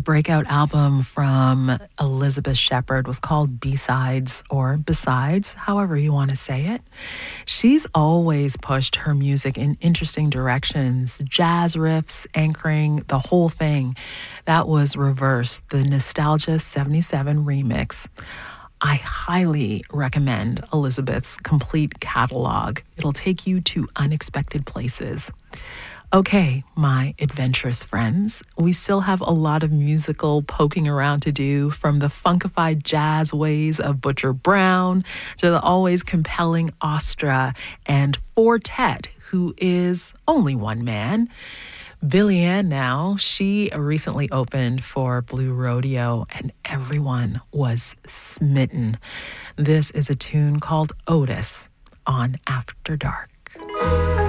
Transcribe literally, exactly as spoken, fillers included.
breakout album from Elizabeth Shepherd was called B-Sides or Besides, however you want to say it. She's always pushed her music in interesting directions, jazz riffs, anchoring, the whole thing. That was Reversed, the Nostalgia seventy-seven remix. I highly recommend Elizabeth's complete catalog. It'll take you to unexpected places. Okay, my adventurous friends, we still have a lot of musical poking around to do, from the funkified jazz ways of Butcher Brown to the always compelling Astra and Fortet, who is only one man. Billie Ann now, she recently opened for Blue Rodeo and everyone was smitten. This is a tune called Otis on After Dark.